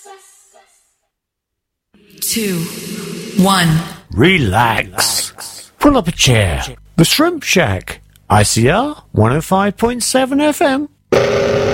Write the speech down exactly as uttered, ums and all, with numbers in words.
Two, one. Relax. Pull up a chair. The Shrimp Shack. I C R one oh five point seven F M.